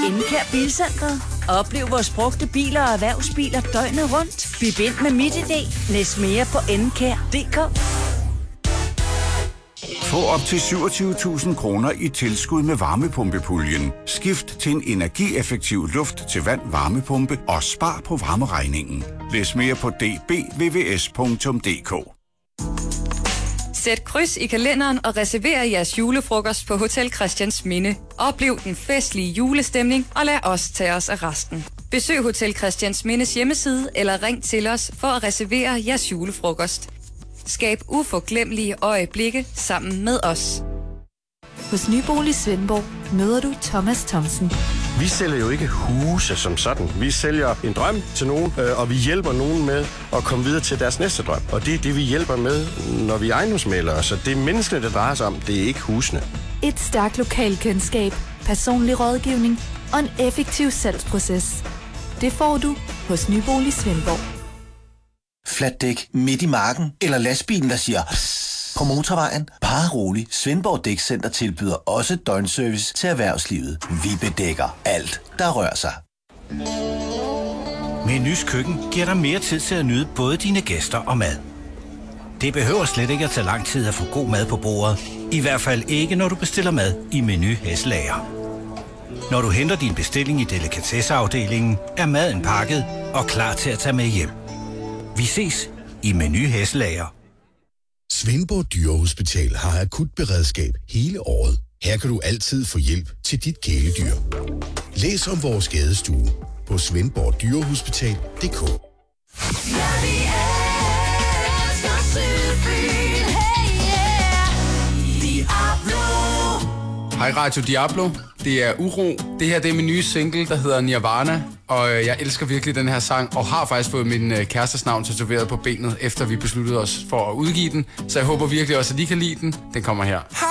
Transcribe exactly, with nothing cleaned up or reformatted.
Encare Bilcentret. Oplev vores brugte biler og erhvervsbiler døgnet rundt. Byg ind med MitID. Læs mere på encare punktum d k. Få op til syvogtyve tusind kroner i tilskud med varmepumpepuljen. Skift til en energieffektiv luft til vand varmepumpe og spar på varmeregningen. Læs mere på d b v v s punktum d k. Sæt kryds i kalenderen og reserver jeres julefrokost på Hotel Christiansminde. Oplev den festlige julestemning og lad os tage os af resten. Besøg Hotel Christiansmindes hjemmeside eller ring til os for at reservere jeres julefrokost. Skab uforglemmelige øjeblikke sammen med os. Hos Nybolig Svendborg møder du Thomas Thomsen. Vi sælger jo ikke huse som sådan. Vi sælger en drøm til nogen, øh, og vi hjælper nogen med at komme videre til deres næste drøm. Og det er det, vi hjælper med, når vi er ejendomsmæglere. Så det er menneskene, det drejer sig om. Det er ikke husene. Et stærkt lokalkendskab, personlig rådgivning og en effektiv salgsproces. Det får du hos Nybolig Svendborg. Flatdæk midt i marken eller lastbilen, der siger psst på motorvejen. Bare rolig. Svendborg Dækcenter tilbyder også døgnservice til erhvervslivet. Vi bedækker alt, der rører sig. Menus Køkken giver dig mere tid til at nyde både dine gæster og mad. Det behøver slet ikke at tage lang tid at få god mad på bordet. I hvert fald ikke, når du bestiller mad i Menu Hesselager. Når du henter din bestilling i delikatesseafdelingen, er maden pakket og klar til at tage med hjem. Vi ses i Menu Hesselager. Svendborg Dyrehospital har akut beredskab hele året. Her kan du altid få hjælp til dit kæledyr. Læs om vores skadestue på svendborg dyrehospital punktum d k. Hej Radio Diablo, det er Uro. Det her det er min nye single, der hedder Nirvana. Og jeg elsker virkelig den her sang, og har faktisk fået min kærestes navn tatoveret på benet, efter vi besluttede os for at udgive den. Så jeg håber virkelig også, at I kan lide den. Den kommer her.